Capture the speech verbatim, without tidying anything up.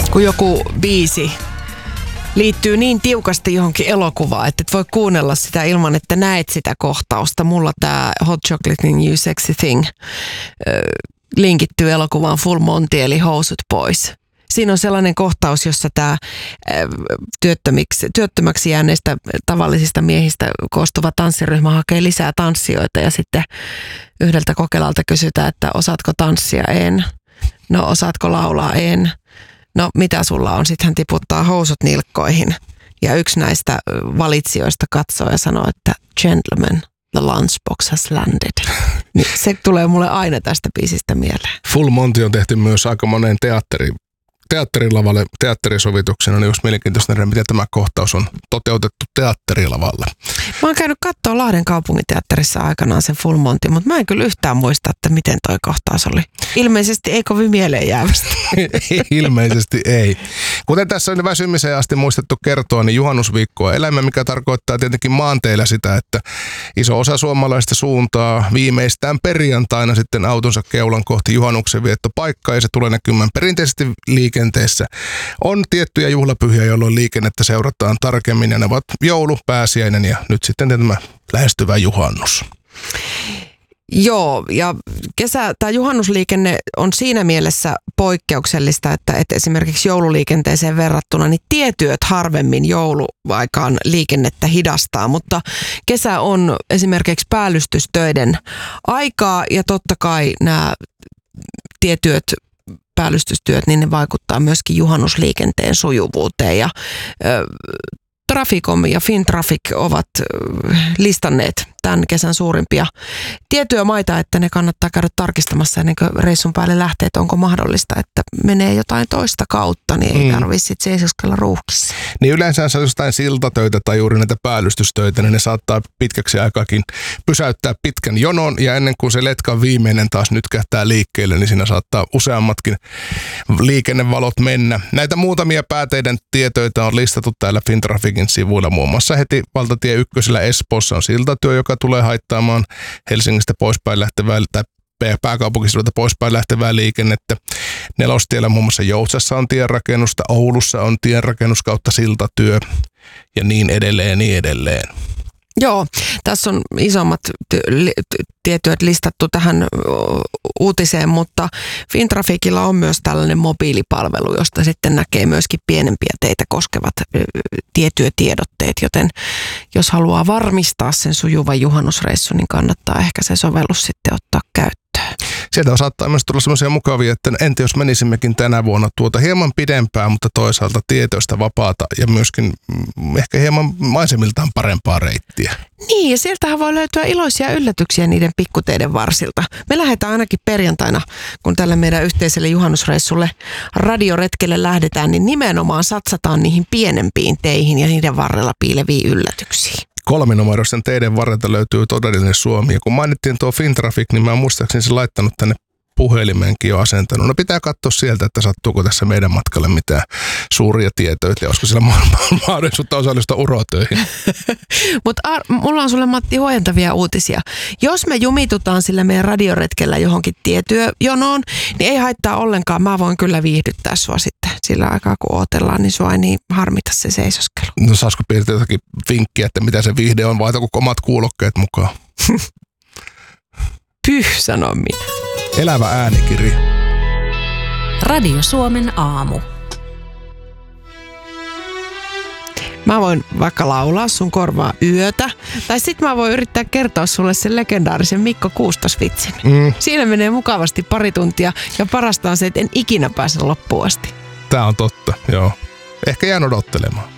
kun joku biisi liittyy niin tiukasti johonkin elokuvaan, että et voi kuunnella sitä ilman, että näet sitä kohtausta. Mulla tää Hot Chocolate in You Sexy Thing äh, linkittyy elokuvaan Full Monty eli Housut pois. Siinä on sellainen kohtaus, jossa tämä työttömiksi, työttömäksi jääneistä tavallisista miehistä koostuva tanssiryhmä hakee lisää tanssijoita ja sitten yhdeltä kokeilalta kysytään, että osaatko tanssia? En. No osaatko laulaa? En. No mitä sulla on? Sitten hän tiputtaa housut nilkkoihin ja yksi näistä valitsijoista katsoo ja sanoo, että gentlemen, the lunchbox has landed. Niin se tulee mulle aina tästä biisistä mieleen. Full Monty on tehty myös aika moneen teatteri, teatterilavalle teatterisovituksena, niin olisi mielenkiintoista nähdä, miten tämä kohtaus on toteutettu teatterilavalle. Mä oon käynyt katsoa Lahden kaupunginteatterissa aikanaan sen Full Monty, mutta mä en kyllä yhtään muista, että miten toi kohtaus oli. Ilmeisesti ei kovin mieleen jäävästi. Ilmeisesti ei. Kuten tässä on väsymiseen asti muistettu kertoa, niin juhannusviikkoa elämä, mikä tarkoittaa tietenkin maanteillä sitä, että iso osa suomalaista suuntaa viimeistään perjantaina sitten autonsa keulan kohti juhannuksen viettopaikkaa ja se tulee näkymään perinteisesti liikenteessä. On tiettyjä juhlapyhiä, jolloin liikennettä seurataan tarkemmin ja ne ovat joulu, pääsiäinen ja nyt sitten tämä lähestyvä juhannus. Joo, ja kesä, tämä juhannusliikenne on siinä mielessä poikkeuksellista, että, että esimerkiksi joululiikenteeseen verrattuna niin tietyöt harvemmin jouluaikaan liikennettä hidastaa, mutta kesä on esimerkiksi päällystystöiden aikaa ja totta kai nämä tietyöt päällystystyöt, niin ne vaikuttaa myöskin juhannusliikenteen sujuvuuteen ja ö, Traficom ja Fintraffic ovat listanneet tämän kesän suurimpia tietyömaita, että ne kannattaa käydä tarkistamassa ennen kuin reissun päälle lähtee, että onko mahdollista, että menee jotain toista kautta, niin ei mm. tarvitse sitten seisoskella ruuhkissa. Niin yleensä se on jostain siltatöitä tai juuri näitä päällystystöitä, niin ne saattaa pitkäksi aikaakin pysäyttää pitkän jonon ja ennen kuin se letkan viimeinen taas nytkähtää liikkeelle, niin siinä saattaa useammatkin liikennevalot mennä. Näitä muutamia pääteiden tietöitä on listattu täällä Fintrafficin sivuilla, muun muassa heti valtatie ykkösellä Espoossa on siltatyö, joka tulee haittaamaan Helsingistä poispäin lähtevää tai pääkaupunkiseudulta poispäin lähtevää liikennettä. Nelostiellä muun muassa Joutsassa on tienrakennusta, Oulussa on tienrakennus kautta siltatyö ja niin edelleen ja niin edelleen. Joo, tässä on isommat tietyöt listattu tähän uutiseen, mutta Fintrafficilla on myös tällainen mobiilipalvelu, josta sitten näkee myöskin pienempiä teitä koskevat tietyötiedotteet, joten jos haluaa varmistaa sen sujuvan juhannusreissun, niin kannattaa ehkä se sovellus sitten ottaa käyttöön. Sieltä saattaa myös tulla sellaisia mukavia, että entä jos menisimmekin tänä vuonna tuota hieman pidempää, mutta toisaalta tietoista vapaata ja myöskin ehkä hieman maisemiltaan parempaa reittiä. Niin, ja sieltähän voi löytyä iloisia yllätyksiä niiden pikkuteiden varsilta. Me lähdetään ainakin perjantaina, kun tälle meidän yhteiselle juhannusreissulle radioretkelle lähdetään, niin nimenomaan satsataan niihin pienempiin teihin ja niiden varrella piileviin yllätyksiin. Kolminumeroisten teiden varrelta löytyy todellinen Suomi. Ja kun mainittiin tuo Fintraffic, niin mä muistaakseni se laittanut tänne puhelimeenkin jo asentanut. No pitää katsoa sieltä, että sattuuko tässä meidän matkalle mitään suuria tietoja. Olisiko siellä mahdollisuutta osallistua urotöihin? Mutta mulla on sulle, Matti, huojentavia uutisia. Jos me jumitutaan sillä meidän radioretkellä johonkin tietyöjonoon, niin ei haittaa ollenkaan. Mä voin kyllä viihdyttää sua sitten sillä aikaa, kun odotellaan, niin sua ei niin harmita se seisoskelu. No saisiko piirtää jotakin vinkkiä, että mitä se viihde on, vai onko omat kuulokkeet mukaan? Pyh, sanon minä. Elävä äänikirja. Radio Suomen aamu. Mä voin vaikka laulaa sun korvaa yötä, tai sit mä voin yrittää kertoa sulle sen legendaarisen Mikko Kuustos-vitsin. Mm. Siinä menee mukavasti pari tuntia, ja parasta on se, että en ikinä pääse loppuun asti. Tää on totta, joo. Ehkä jään odottelemaan.